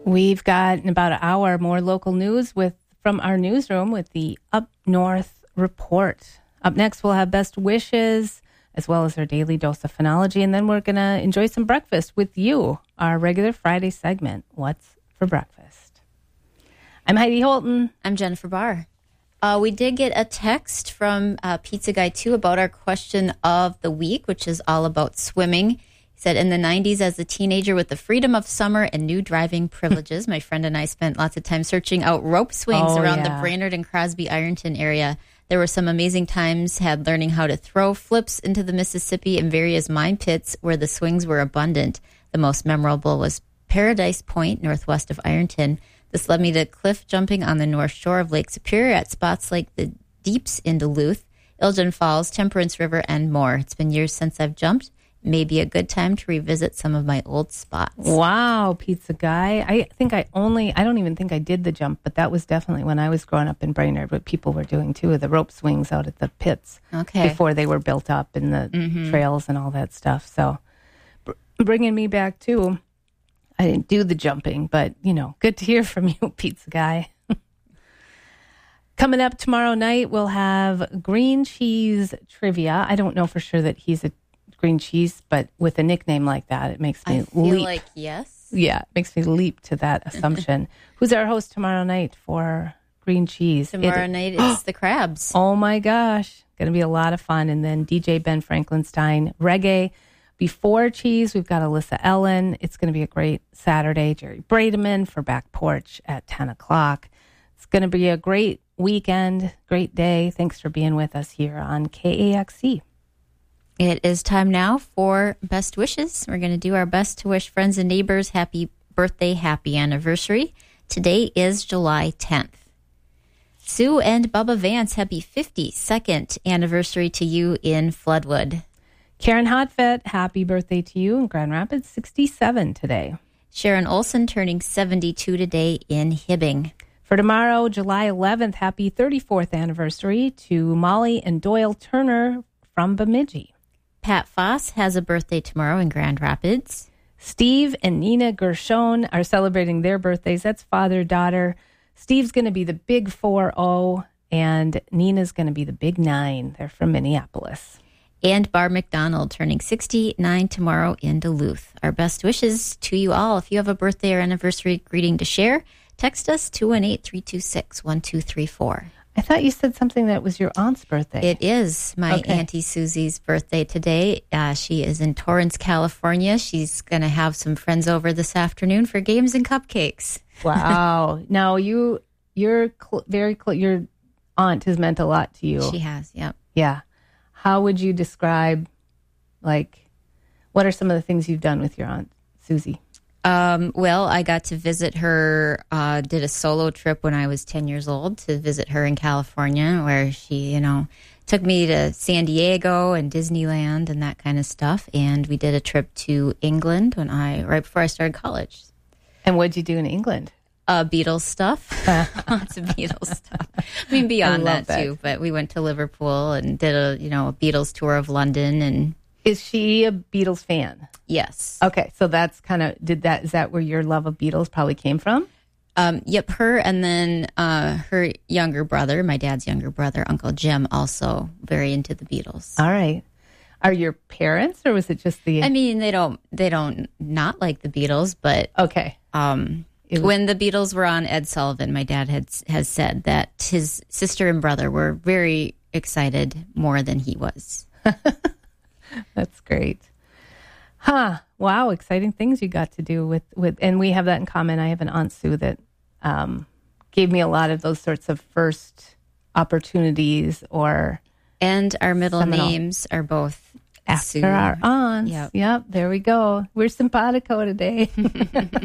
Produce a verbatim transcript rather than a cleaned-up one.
We've got in about an hour more local news with from our newsroom with the Up North Report. Up next, we'll have best wishes as well as our daily dose of phonology. And then we're going to enjoy some breakfast with you, our regular Friday segment, What's for Breakfast? I'm Heidi Holton. I'm Jennifer Barr. Uh, we did get a text from uh, Pizza Guy two about our question of the week, which is all about swimming. He said, in the nineties, as a teenager with the freedom of summer and new driving privileges, my friend and I spent lots of time searching out rope swings Oh, around yeah. the Brainerd and Crosby Ironton area. There were some amazing times had learning how to throw flips into the Mississippi in various mine pits where the swings were abundant. The most memorable was Paradise Point, northwest of Ironton. This led me to cliff jumping on the north shore of Lake Superior at spots like the Deeps in Duluth, Elgin Falls, Temperance River, and more. It's been years since I've jumped. Maybe a good time to revisit some of my old spots. Wow, Pizza Guy. I think I only, I don't even think I did the jump, but that was definitely when I was growing up in Brainerd, what people were doing too, the rope swings out at the pits Okay. before they were built up and the Mhm. trails and all that stuff. So br- bringing me back too, I didn't do the jumping, but, you know, good to hear from you, Pizza Guy. Coming up tomorrow night, we'll have green cheese trivia. I don't know for sure that he's a green cheese, but with a nickname like that, it makes me I feel leap. like yes. Yeah, it makes me leap to that assumption. Who's our host tomorrow night for green cheese? Tomorrow It- night it's the crabs. Oh my gosh, going to be a lot of fun. And then D J Ben Franklinstein, reggae. Before cheese, we've got Alyssa Ellen. It's going to be a great Saturday. Jerry Brademan for Back Porch at ten o'clock. It's going to be a great weekend, great day. Thanks for being with us here on K A X C. It is time now for best wishes. We're going to do our best to wish friends and neighbors happy birthday, happy anniversary. Today is July tenth. Sue and Bubba Vance, happy fifty-second anniversary to you in Floodwood. Karen Hotvet, happy birthday to you in Grand Rapids, sixty-seven today. Sharon Olson turning seventy-two today in Hibbing. For tomorrow, July eleventh, happy thirty-fourth anniversary to Molly and Doyle Turner from Bemidji. Pat Foss has a birthday tomorrow in Grand Rapids. Steve and Nina Gershon are celebrating their birthdays. That's father-daughter. Steve's going to be the big four oh, and Nina's going to be the big nine. They're from Minneapolis. And Barb McDonald turning sixty-nine tomorrow in Duluth. Our best wishes to you all. If you have a birthday or anniversary greeting to share, text us two one eight, three two six, one two three four. I thought you said something that was your aunt's birthday. It is my Okay. Auntie Susie's birthday today. Uh, she is in Torrance, California. She's going to have some friends over this afternoon for games and cupcakes. Wow. Now, you, you're cl- very close. Your aunt has meant a lot to you. She has, yep. Yeah. How would you describe, like, what are some of the things you've done with your aunt, Susie? Um, well, I got to visit her, uh, did a solo trip when I was ten years old to visit her in California, where she, you know, took me to San Diego and Disneyland and that kind of stuff. And we did a trip to England when I, right before I started college. And what'd you do in England? Uh, Beatles stuff. Lots of Beatles stuff. I mean, beyond I that, love that. too. But we went to Liverpool and did a, you know, a Beatles tour of London. And Is she a Beatles fan? yes. Okay, so that's kind of, did that, is that where your love of Beatles probably came from? Um, yep, her and then uh, her younger brother, my dad's younger brother, Uncle Jim, also very into the Beatles. All right. Are your parents, or was it just the... I mean, they don't they don't not like the Beatles, but Okay. um, It was- when the Beatles were on Ed Sullivan, my dad had has said that his sister and brother were very excited more than he was. That's great. Huh. Wow. Exciting things you got to do with, with, and we have that in common. I have an Aunt Sue that um, gave me a lot of those sorts of first opportunities or And our middle Seminole. names are both after Sue. our aunts. Yep. Yep. There we go. We're simpatico today.